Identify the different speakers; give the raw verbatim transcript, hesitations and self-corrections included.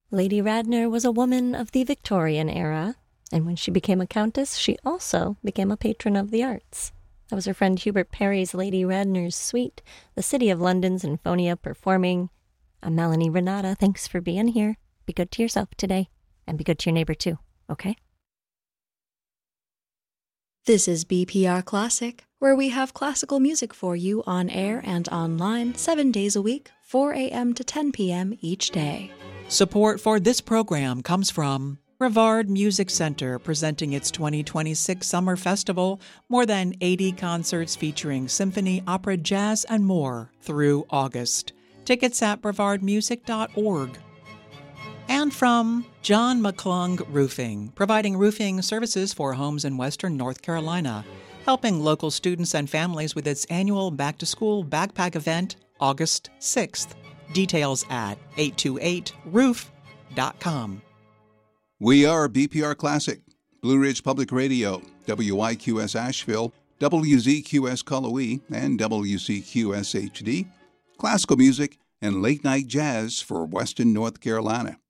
Speaker 1: Lady Radnor was a woman of the Victorian era, and when she became a countess, she also became a patron of the arts. That was her friend Hubert Parry's Lady Radnor's Suite, the City of London Sinfonia performing. I'm Melanie Renata. Thanks for being here. Be good to yourself today, and be good to your neighbor too, okay?
Speaker 2: This is B P R Classic, where we have classical music for you on air and online seven days a week, four a.m. to ten p.m. each day.
Speaker 3: Support for this program comes from Brevard Music Center, presenting its twenty twenty-six Summer Festival, more than eighty concerts featuring symphony, opera, jazz, and more through August. Tickets at brevard music dot org. And from John McClung Roofing, providing roofing services for homes in western North Carolina, helping local students and families with its annual back-to-school backpack event, August sixth. Details at eight two eight roof dot com.
Speaker 4: We are B P R Classic, Blue Ridge Public Radio, W I Q S Asheville, W Z Q S Cullowhee, and W C Q S H D. Classical music and late-night jazz for western North Carolina.